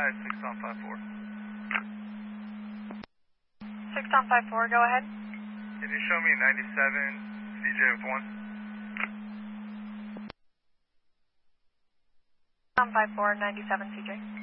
6 on 5-4. 6 on 5-4, go ahead. Can you show me 97 CJ with 1? On 5-4, 97 CJ.